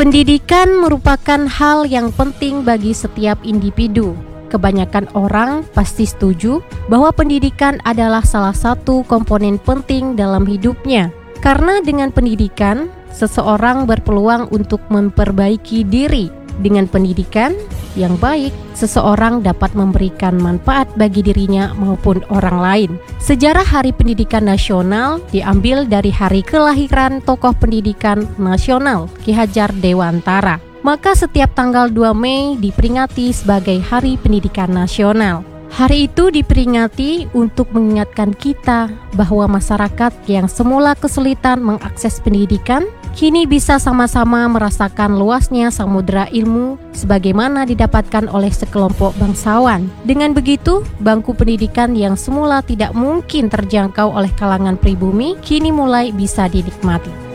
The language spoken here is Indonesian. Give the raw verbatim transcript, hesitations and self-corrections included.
Pendidikan merupakan hal yang penting bagi setiap individu. Kebanyakan orang pasti setuju bahwa pendidikan adalah salah satu komponen penting dalam hidupnya. Karena dengan pendidikan, seseorang berpeluang untuk memperbaiki diri. Dengan pendidikan yang baik, seseorang dapat memberikan manfaat bagi dirinya maupun orang lain. Sejarah Hari Pendidikan Nasional diambil dari hari kelahiran tokoh pendidikan nasional, Ki Hajar Dewantara. Maka setiap tanggal dua Mei diperingati sebagai Hari Pendidikan Nasional. Hari itu diperingati untuk mengingatkan kita bahwa masyarakat yang semula kesulitan mengakses pendidikan, kini bisa sama-sama merasakan luasnya samudera ilmu sebagaimana didapatkan oleh sekelompok bangsawan. Dengan begitu, bangku pendidikan yang semula tidak mungkin terjangkau oleh kalangan pribumi, kini mulai bisa dinikmati.